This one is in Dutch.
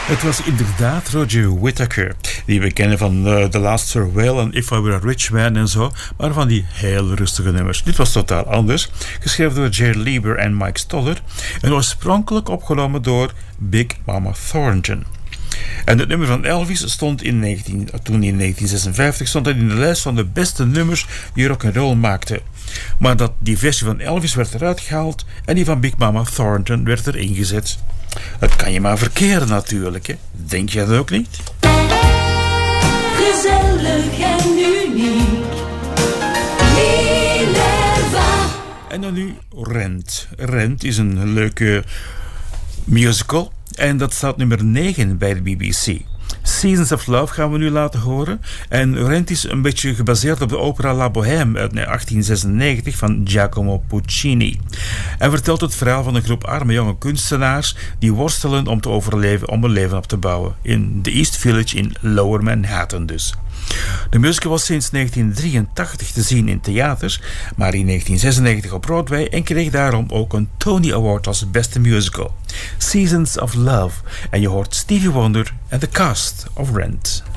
Het was inderdaad Roger Whittaker, die we kennen van The Last Sir Will en If I Were a Rich Man en zo, maar van die heel rustige nummers. Dit was totaal anders, geschreven door Jerry Lieber en Mike Stoller en oorspronkelijk opgenomen door Big Mama Thornton. En het nummer van Elvis stond in 1956 stond in de lijst van de beste nummers die rock'n'roll maakte. Maar die versie van Elvis werd eruit gehaald en die van Big Mama Thornton werd erin gezet. Het kan je maar verkeren natuurlijk, hè? Denk jij dat ook niet? Gezellig en uniek. Minerva. En dan nu Rent. Rent is een leuke musical en dat staat nummer 9 bij de BBC. Seasons of Love gaan we nu laten horen. En Rent is een beetje gebaseerd op de opera La Bohème uit 1896 van Giacomo Puccini. En vertelt het verhaal van een groep arme jonge kunstenaars die worstelen om te overleven, om een leven op te bouwen. In de East Village in Lower Manhattan dus. De musical was sinds 1983 te zien in theaters, maar in 1996 op Broadway en kreeg daarom ook een Tony Award als beste musical. Seasons of Love. En je hoort Stevie Wonder en de cast of Rent.